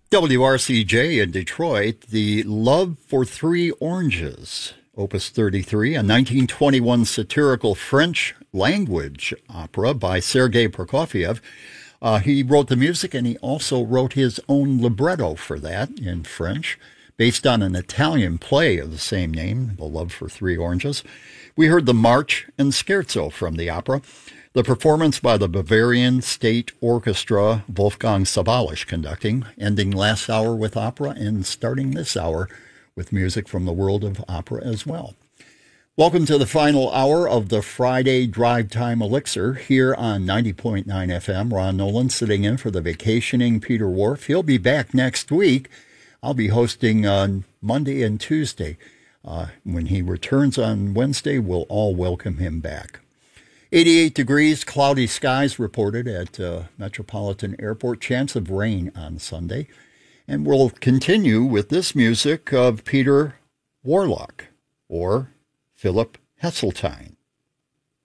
WRCJ in Detroit, the Love for Three Oranges, Opus 33, a 1921 satirical French language opera by Sergei Prokofiev. He wrote the music and he also wrote his own libretto for that in French, based on an Italian play of the same name, The Love for Three Oranges. We heard the March and Scherzo from the opera. The performance by the Bavarian State Orchestra, Wolfgang Sawallisch conducting, ending last hour with opera and starting this hour with music from the world of opera as well. Welcome to the final hour of the Friday Drive Time Elixir here on 90.9 FM. Ron Nolan sitting in for the vacationing Peter Wharf. He'll be back next week. I'll be hosting on Monday and Tuesday. When he returns on Wednesday, we'll all welcome him back. 88 degrees, cloudy skies reported at Metropolitan Airport. Chance of rain on Sunday. And we'll continue with this music of Peter Warlock, or Philip Heseltine.